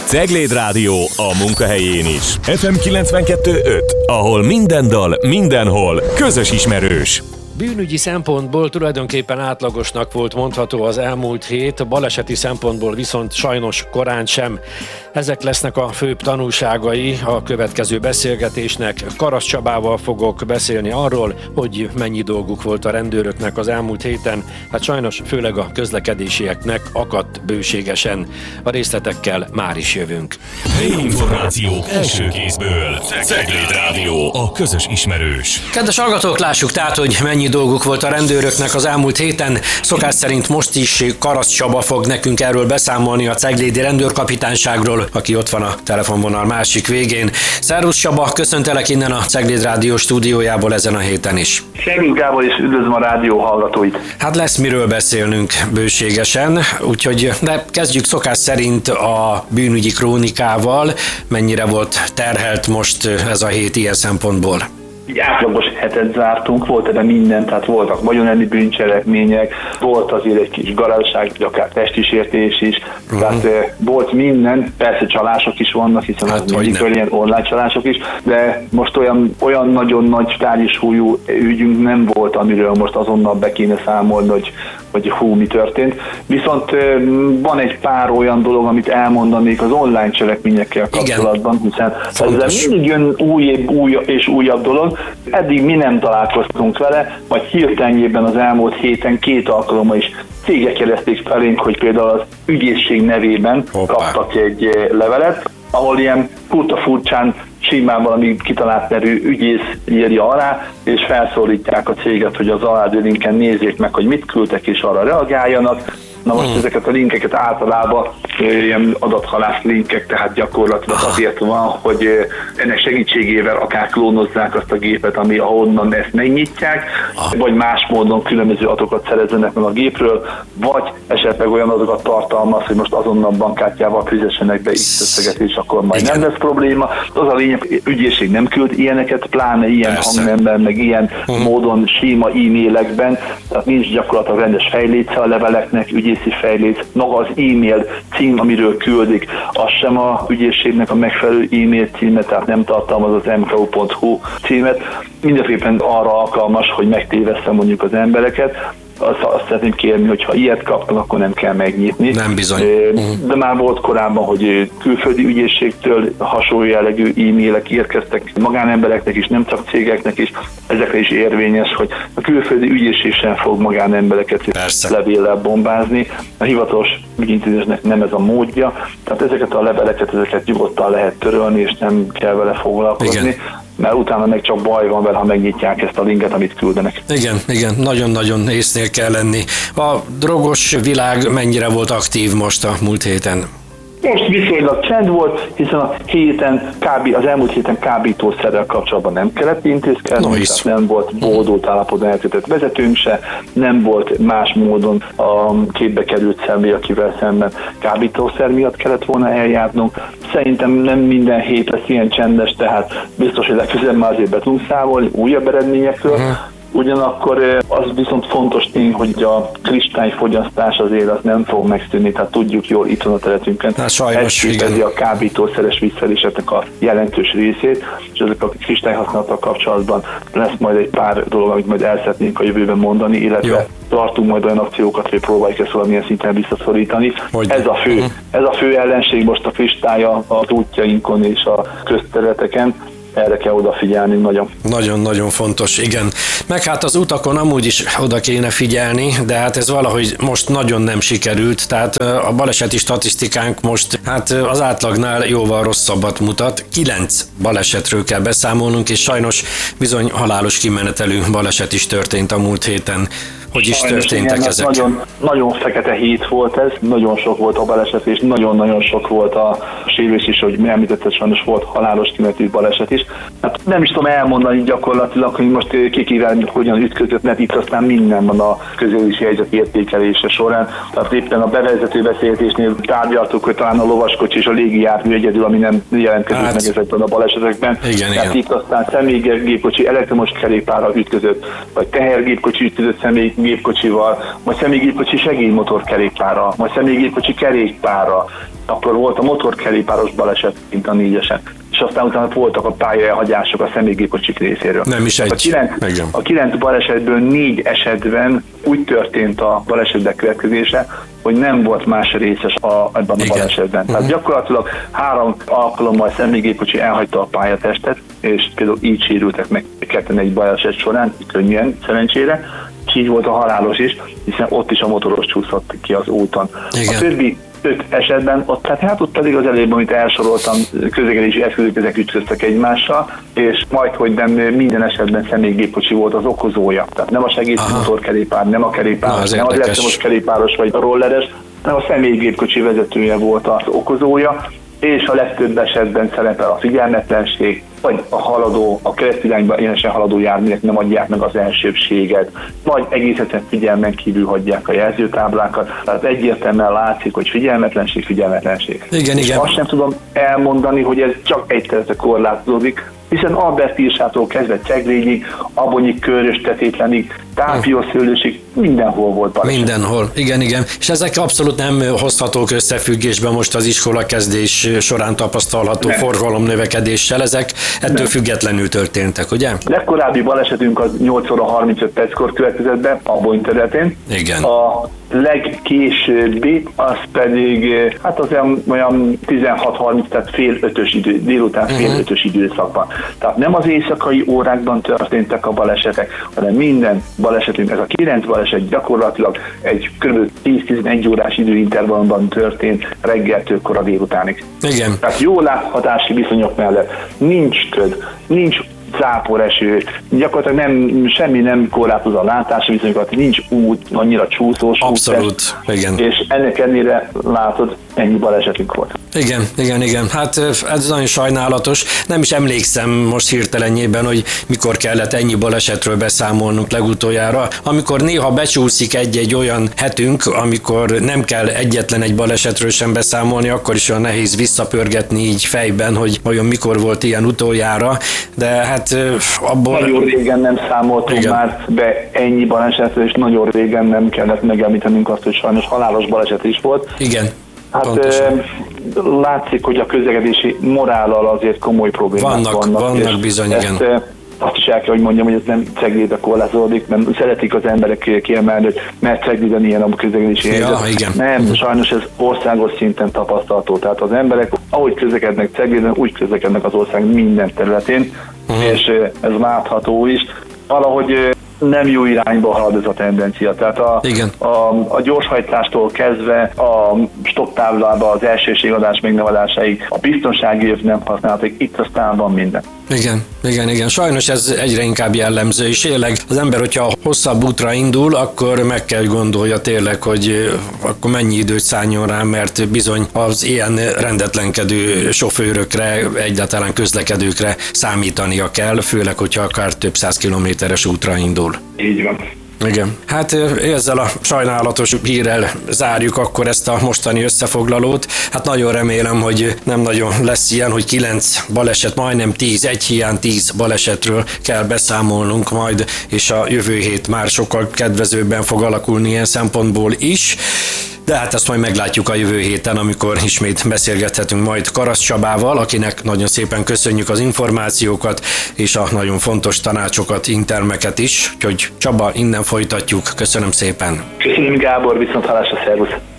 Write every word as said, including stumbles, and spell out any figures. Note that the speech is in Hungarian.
Cegléd Rádió a munkahelyén is. ef em kilencvenkettő öt, ahol minden dal, mindenhol közös ismerős. Bűnügyi szempontból tulajdonképpen átlagosnak volt mondható az elmúlt hét, baleseti szempontból viszont sajnos korán sem. Ezek lesznek a főbb tanulságai a következő beszélgetésnek. Karasz Csabával fogok beszélni arról, hogy mennyi dolguk volt a rendőröknek az elmúlt héten. Hát sajnos főleg a közlekedésieknek akadt bőségesen. A részletekkel már is jövünk. Helyi információk első kézből. Cegléd Rádió, a közös ismerős. Kedves hallgatók, lássuk tehát, hogy mennyi dolguk volt a rendőröknek az elmúlt héten. Szokás szerint most is Karasz Csaba fog nekünk erről beszámolni, a ceglédi rendőrkapitányságról, aki ott van a telefonvonal másik végén. Szervusz Csaba, köszöntelek innen a Cegléd Rádió stúdiójából ezen a héten is. Szervusz Gábor, és üdvözlöm a rádió hallgatóit. Hát lesz miről beszélnünk bőségesen, úgyhogy de kezdjük szokás szerint a bűnügyi krónikával. Mennyire volt terhelt most ez a hét ilyen szempontból? Egy átlagos hetet zártunk, volt ebben minden, tehát voltak vagyonelmi bűncselekmények, volt azért egy kis garázság, vagy akár testisértés is, uh-huh. tehát e, volt minden, persze csalások is vannak, hiszen hát, az mindig ilyen online csalások is, de most olyan, olyan nagyon nagy tárgyi ügyünk nem volt, amiről most azonnal be kéne számolni, hogy, hogy hú, mi történt. Viszont e, van egy pár olyan dolog, amit elmondanék az online cselekményekkel kapcsolatban, hiszen ez mindig jön újabb, újabb és újabb dolog. Eddig mi nem találkoztunk vele, vagy hirtelenjében az elmúlt héten két alkalommal is cégek jelezték felénk, hogy például az ügyészség nevében Hoppá. kaptak egy levelet, ahol ilyen furcsa-furcsán simán valami kitalált nevű ügyész írja alá, és felszólítják a céget, hogy az alábbi linken nézzék meg, hogy mit küldtek, és arra reagáljanak. Na most hmm. ezeket a linkeket általában ilyen adathalász linkek, tehát gyakorlatilag azért van, hogy ennek segítségével akár klónozzák azt a gépet, ami ahonnan ezt megnyitják, vagy más módon különböző adatokat szerezzenek meg a gépről, vagy esetleg olyan adatokat tartalmaz, hogy most azonnal bankkártyával fizessenek be X összeget, és akkor majd Igen. nem lesz probléma. Az a lényeg, ügyészség nem küld ilyeneket, pláne ilyen Persze. hangnemben, meg ilyen hmm. módon sima e-mailekben, tehát nincs gyakorlatilag rendes fejléce a leveleknek, ügyészi fejléc, maga az e-mail cím, amiről küldik, az sem a ügyészségnek a megfelelő e-mail címe, tehát nem tartalmaz az em ká u pont hú címet. Mindenképpen arra alkalmas, hogy megtévesztem mondjuk az embereket. Azt, azt szeretném kérni, hogy ha ilyet kapnak, akkor nem kell megnyitni. Nem bizony. De már volt korábban, hogy külföldi ügyészségtől hasonló jellegű e-mailek érkeztek magánembereknek is, nem csak cégeknek is. Ezekre is érvényes, hogy a külföldi ügyészség sem fog magánembereket Persze. levéllel bombázni. A hivatalos ügyintézésnek nem ez a módja. Tehát ezeket a leveleket, ezeket nyugodtan lehet törölni, és nem kell vele foglalkozni. Igen. Mert utána meg csak baj van vele, ha megnyitják ezt a linket, amit küldenek. Igen, igen, nagyon-nagyon észnél kell lenni. A drogos világ mennyire volt aktív most a múlt héten? Most viszonylag csend volt, hiszen a héten, kb, az elmúlt héten kábítószerrel kapcsolatban nem kellett intézkedni, no tehát nem volt boldult állapotban elkötött vezetőnk se, nem volt más módon a képbe került személy, akivel szemben kábítószer miatt kellett volna eljárnunk. Szerintem nem minden hét lesz ilyen csendes, tehát biztos, hogy legközelebb már azért be tudunk számolni újabb eredményekről. Uh-huh. Ugyanakkor az viszont fontos tény, hogy a kristályfogyasztás azért az nem fog megszűnni, tehát tudjuk jól itt van a területünkön. Hát sajnos, ez képezi a kábítószeres visszaéléseknek a jelentős részét, és ezek a kristályhasználattal kapcsolatban lesz majd egy pár dolog, amit majd el szeretnénk a jövőben mondani, illetve Jó. tartunk majd olyan akciókat, hogy próbáljuk ezt valamilyen szinten visszaszorítani. Ez a, fő, uh-huh. ez a fő ellenség most a kristálya az útjainkon és a közterületeken. Erre kell odafigyelni nagyon. Nagyon-nagyon fontos, igen. Meg hát az utakon amúgy is oda kéne figyelni, de hát ez valahogy most nagyon nem sikerült, tehát a baleseti statisztikánk most hát az átlagnál jóval rosszabbat mutat. Kilenc balesetről kell beszámolnunk, és sajnos bizony halálos kimenetelű baleset is történt a múlt héten. Hogy is Sajnos történtek igen, ezek? Nagyon, nagyon fekete hét volt ez, nagyon sok volt a baleset, és nagyon-nagyon sok volt a sérülés is, hogy említetted, sajnos volt halálos kimenetű baleset is. Hát nem is tudom elmondani gyakorlatilag, hogy most kikivel hogyan ütközött, mert itt aztán minden van a közölési helyzet értékelése során. Tehát éppen a bevezető beszélgetésnél tárgyaltuk, hogy talán a lovaskocsi és a légijármű egyedül, ami nem jelentkezett hát, meg ezekben a balesetekben. Igen, Tehát igen. itt aztán személygépkocsi, elektromos kerékpárral ütközött, vagy tehergépkocsi ütközött személy személygépkocsival, vagy személygépkocsi segélymotorkerékpárral, vagy személygépkocsi kerékpárral. Akkor volt a motorkerékpáros baleset, mint a négyesen. És aztán utána voltak a pályaelhagyások a személygépkocsik részéről. Nem is egy. A kilenc, a kilenc balesetből négy esetben úgy történt a baleset bekövetkezése, hogy nem volt más részes a, ebben a balesetben. Tehát gyakorlatilag három alkalommal személygépkocsi elhagyta a pályatestet, és például így sérültek meg ketten egy baleset során, könnyűen, szerencsére, és így volt a halálos is, hiszen ott is a motoros csúszott ki az úton. Igen. A többi öt esetben, ott, tehát hát ott pedig az előbb, amit elsoroltam, közlekedési eszközök, ezek ütköztek egymással, és majd, hogy nem minden esetben személygépkocsi volt az okozója. Tehát nem a segítő motorkerékpár, nem a kerékpáros, nem az elektromos kerékpáros vagy a rolleres, hanem a személygépkocsi vezetője volt az okozója, és a legtöbb esetben szerepel a figyelmetlenség, vagy a haladó, a keresztirányba egyenesen haladó járművek nem adják meg az elsőbséget, vagy egészen figyelmen kívül hagyják a jelzőtáblákat, tehát egyértelműen látszik, hogy figyelmetlenség, figyelmetlenség. Igen, és igen. azt sem tudom elmondani, hogy ez csak egy területre korlátozódik, hiszen Albert Pirsától kezdve Ceglédig, Abonyi, Körös, Tetétlenig, Tápiószőlősig, mindenhol volt baleset. Mindenhol, igen, igen. És ezek abszolút nem hozhatók összefüggésbe most az iskola kezdés során tapasztalható nem. forgalom növekedéssel, ezek ettől nem. függetlenül történtek, ugye? A legkorábbi balesetünk az nyolc óra harmincöt perckor következett be Abony területén. Igen. A legkésőbbi, az pedig hát az olyan, olyan tizenhat harminc, tehát fél ötös idő, délután fél uh-huh. ötös időszakban. Tehát nem az éjszakai órákban történtek a balesetek, hanem minden balesetünk, ez a kilenc baleset gyakorlatilag egy kb. tíz-tizenegy órás időintervallumban történt reggeltől kora délutánig. Igen. Tehát jó láthatási viszonyok mellett nincs köd, nincs záporeső, gyakorlatilag nem, semmi nem korlátoz a látási viszonyokat, nincs út, annyira csúszós. Abszolút, út, igen. És ennek ennyire látod, ennyi balesetünk volt. Igen, igen, igen. Hát ez nagyon sajnálatos. Nem is emlékszem most hirtelenjében, hogy mikor kellett ennyi balesetről beszámolnunk legutoljára. Amikor néha becsúszik egy-egy olyan hetünk, amikor nem kell egyetlen egy balesetről sem beszámolni, akkor is olyan nehéz visszapörgetni így fejben, hogy vajon mikor volt ilyen utoljára, de hát abból... Nagyon régen nem számoltunk igen. már be ennyi balesetről, és nagyon régen nem kellett megemlítenünk azt, hogy sajnos halálos baleset is volt. Igen. Hát pontosan. Látszik, hogy a közlekedési morállal azért komoly problémák vannak. Vannak, vannak bizony, ezt, igen. Azt is el kell, hogy mondjam, hogy ez nem Ceglédre korlátozódik, mert szeretik az emberek kiemelni, hogy mert Cegléden ilyen a közlekedési ja, helyzet. igen. Nem, sajnos ez országos szinten tapasztalható. Tehát az emberek, ahogy közlekednek Cegléden, úgy közlekednek az ország minden területén, uh-huh. és ez látható is. Valahogy nem jó irányba halad ez a tendencia. Tehát a, a, a gyorshajtástól kezdve a stopptáblába az elsőségadás megnemadásáig a biztonsági év nem használtak, itt aztán van minden. Igen, igen, igen. Sajnos ez egyre inkább jellemző, és tényleg az ember, hogyha hosszabb útra indul, akkor meg kell gondolja tényleg, hogy akkor mennyi időt szálljon rá, mert bizony az ilyen rendetlenkedő sofőrökre, egyáltalán közlekedőkre számítania kell, főleg, hogyha akár több száz kilométeres útra indul. Így van. Igen. Hát ezzel a sajnálatos hírrel zárjuk akkor ezt a mostani összefoglalót. Hát nagyon remélem, hogy nem nagyon lesz ilyen, hogy kilenc baleset, majdnem tíz, egy hiány tíz balesetről kell beszámolnunk majd, és a jövő hét már sokkal kedvezőbben fog alakulni ilyen szempontból is. De hát ezt majd meglátjuk a jövő héten, amikor ismét beszélgethetünk majd Karasz Csabával, akinek nagyon szépen köszönjük az információkat és a nagyon fontos tanácsokat, intermeket is. Úgyhogy Csaba, innen folytatjuk. Köszönöm szépen. Köszönöm Gábor, viszont hallásra, szervusz.